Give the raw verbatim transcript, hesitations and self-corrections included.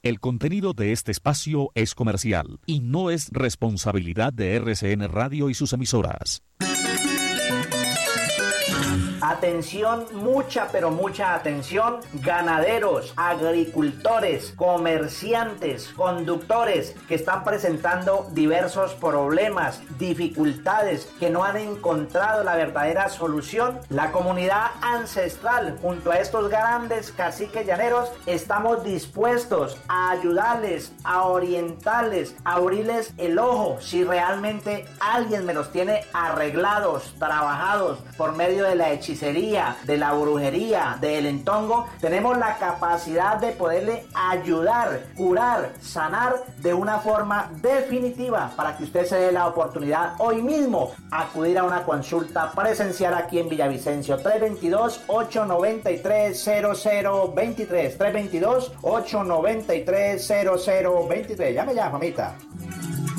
El contenido de este espacio es comercial y no es responsabilidad de R C N Radio y sus emisoras. Atención, mucha pero mucha atención, ganaderos, agricultores, comerciantes, conductores que están presentando diversos problemas, dificultades, que no han encontrado la verdadera solución. La comunidad ancestral, junto a estos grandes caciques llaneros, estamos dispuestos a ayudarles, a orientarles, a abrirles el ojo si realmente alguien me los tiene arreglados, trabajados por medio de la hechicería, de la brujería, del entongo. Tenemos la capacidad de poderle ayudar, curar, sanar de una forma definitiva para que usted se dé la oportunidad hoy mismo acudir a una consulta presencial aquí en Villavicencio. Tres dos dos, ocho nueve tres, cero cero dos tres, tres dos dos, ocho nueve tres, cero cero dos tres. Llame ya, mamita.